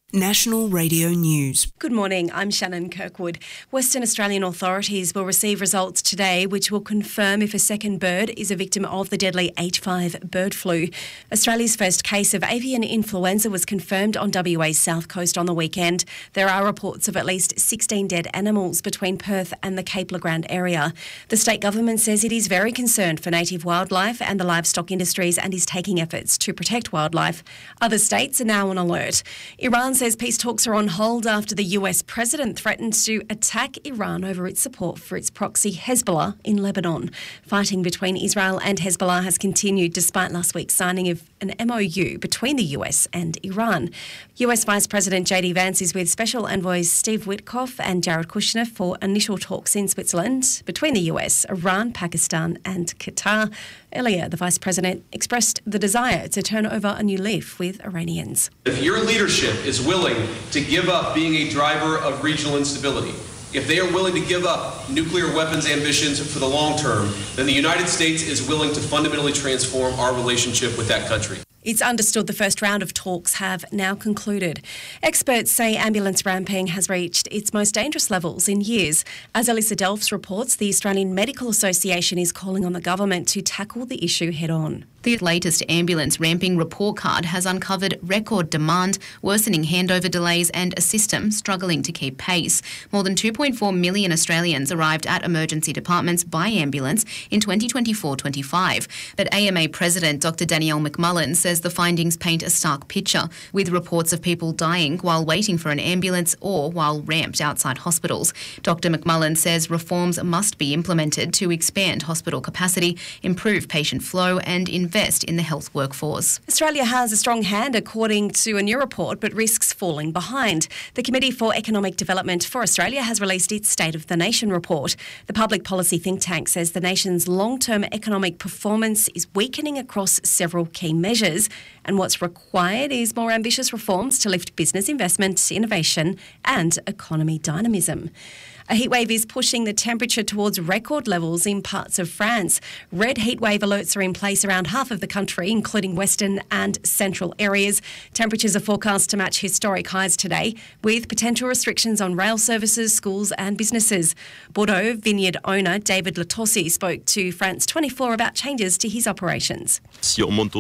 National Radio News. Good morning, I'm Shannon Kirkwood. Western Australian authorities will receive results today which will confirm if a second bird is a victim of the deadly H5 bird flu. Australia's first case of avian influenza was confirmed on WA's south coast on the weekend. There are reports of at least 16 dead animals between Perth and the Cape Le Grand area. The state government says it is very concerned for native wildlife and the livestock industries and is taking efforts to protect wildlife. Other states are now on alert. Iran says peace talks are on hold after the US president threatened to attack Iran over its support for its proxy Hezbollah in Lebanon. Fighting between Israel and Hezbollah has continued despite last week's signing of an MOU between the US and Iran. US Vice President JD Vance is with Special Envoys Steve Witkoff and Jared Kushner for initial talks in Switzerland between the US, Iran, Pakistan and Qatar. Earlier, the Vice President expressed the desire to turn over a new leaf with Iranians. If your leadership is willing to give up being a driver of regional instability, if they are willing to give up nuclear weapons ambitions for the long term, then the United States is willing to fundamentally transform our relationship with that country. It's understood the first round of talks have now concluded. Experts say ambulance ramping has reached its most dangerous levels in years. As Alyssa Delphs reports, the Australian Medical Association is calling on the government to tackle the issue head-on. The latest ambulance ramping report card has uncovered record demand, worsening handover delays and a system struggling to keep pace. More than 2.4 million Australians arrived at emergency departments by ambulance in 2024-25. But AMA President Dr Danielle McMullen says the findings paint a stark picture, with reports of people dying while waiting for an ambulance or while ramped outside hospitals. Dr McMullen says reforms must be implemented to expand hospital capacity, improve patient flow and invest in the health workforce. Australia has a strong hand, according to a new report, but risks falling behind. The Committee for Economic Development for Australia has released its State of the Nation report. The public policy think tank says the nation's long-term economic performance is weakening across several key measures, and what's required is more ambitious reforms to lift business investment, innovation and economy dynamism. A heatwave is pushing the temperature towards record levels in parts of France. Red heatwave alerts are in place around half of the country, including western and central areas. Temperatures are forecast to match historic highs today, with potential restrictions on rail services, schools and businesses. Bordeaux vineyard owner David Latossi spoke to France 24 about changes to his operations. If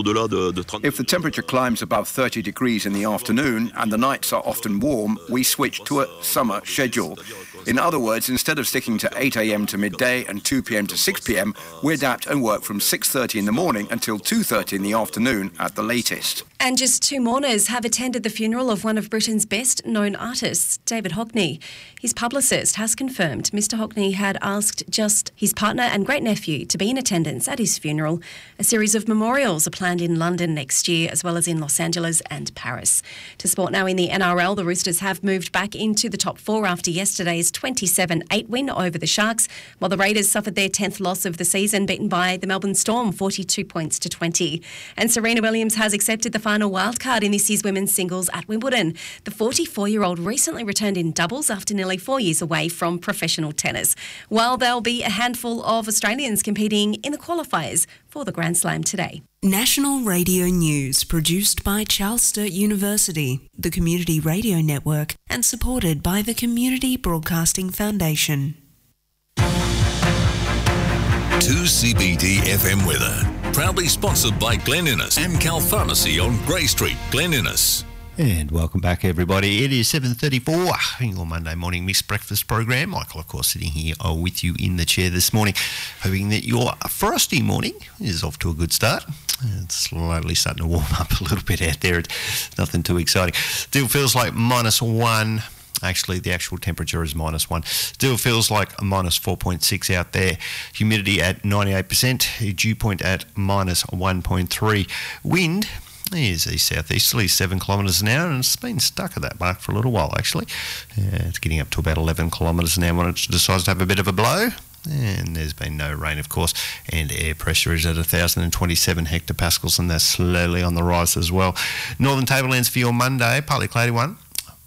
the temperature climbs above 30 degrees in the afternoon and the nights are often warm, we switch to a summer schedule. In other words, instead of sticking to 8 a.m. to midday and 2 p.m. to 6 p.m, we adapt and work from 6:30 in the morning until 2:30 in the afternoon at the latest. And just two mourners have attended the funeral of one of Britain's best-known artists, David Hockney. His publicist has confirmed Mr Hockney had asked just his partner and great-nephew to be in attendance at his funeral. A series of memorials are planned in London next year, as well as in Los Angeles and Paris. To sport now in the NRL, the Roosters have moved back into the top four after yesterday's 27-8 win over the Sharks, while the Raiders suffered their 10th loss of the season, beaten by the Melbourne Storm 42 points to 20. And Serena Williams has accepted the final wildcard in this year's women's singles at Wimbledon. The 44-year-old recently returned in doubles after nearly 4 years away from professional tennis, while there'll be a handful of Australians competing in the qualifiers for the Grand Slam today. National Radio News, produced by Charles Sturt University, the Community Radio Network, and supported by the Community Broadcasting Foundation. 2CBD FM weather, proudly sponsored by Glen Innes, Amcal Pharmacy on Grey Street, Glen Innes. And welcome back, everybody. It is 7:34, your Monday morning mixed breakfast program. Michael, of course, sitting here with you in the chair this morning, hoping that your frosty morning is off to a good start. It's slowly starting to warm up a little bit out there. It's nothing too exciting. Still feels like -1. Actually, the actual temperature is -1. Still feels like a -4.6 out there. Humidity at 98%. Dew point at -1.3. Wind is east southeasterly 7 kilometres an hour, and it's been stuck at that mark for a little while actually. It's getting up to about 11 kilometres an hour when it decides to have a bit of a blow. And there's been no rain, of course, and air pressure is at 1,027 hectopascals, and that's slowly on the rise as well. Northern Tablelands for your Monday, partly cloudy one.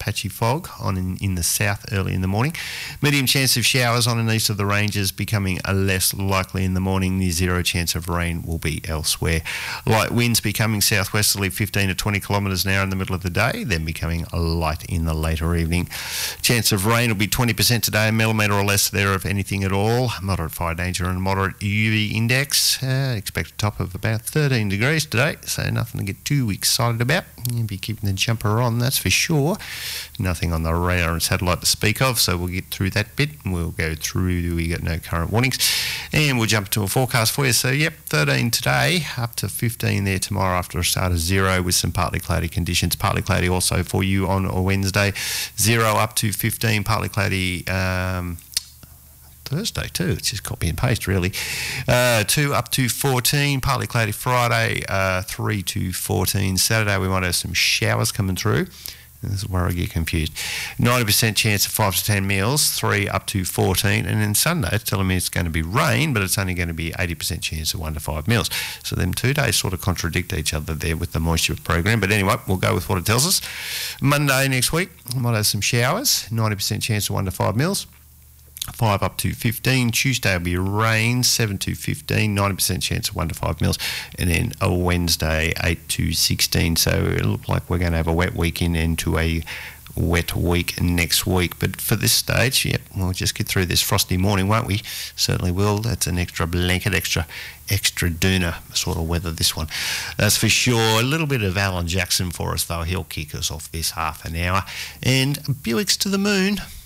patchy fog on in the south early in the morning. Medium chance of showers on and east of the ranges, becoming less likely in the morning. Near zero chance of rain will be elsewhere. Light winds becoming southwesterly 15 to 20 kilometres an hour in the middle of the day, then becoming light in the later evening. Chance of rain will be 20% today, a millimetre or less there if anything at all. Moderate fire danger and moderate UV index. Expect a top of about 13 degrees today, so nothing to get too excited about. You'll be keeping the jumper on, that's for sure. Nothing on the radar and satellite to speak of, so we'll get through that bit and we'll go through, we got no current warnings, and we'll jump to a forecast for you. So yep, 13 today, up to 15 there tomorrow after a start of 0 with some partly cloudy conditions. Partly cloudy also for you on a Wednesday, 0 up to 15, partly cloudy Thursday too. It's just copy and paste really. 2 up to 14, partly cloudy Friday, 3 to 14. Saturday we might have some showers coming through. This is where I get confused. 90% chance of 5 to 10 mils, 3 up to 14. And then Sunday, it's telling me it's going to be rain, but it's only going to be 80% chance of 1 to 5 mils. So them 2 days sort of contradict each other there with the moisture program. But anyway, we'll go with what it tells us. Monday next week, we might have some showers, 90% chance of 1 to 5 mils. 5 up to 15. Tuesday will be rain, 7 to 15, 90% chance of 1 to 5 mils. And then a Wednesday, 8 to 16. So it looks like we're going to have a wet weekend into a wet week next week. But for this stage, yep, we'll just get through this frosty morning, won't we? Certainly will. That's an extra blanket, extra doona sort of weather, this one. That's for sure. A little bit of Alan Jackson for us, though. He'll kick us off this half an hour. And Buicks to the Moon.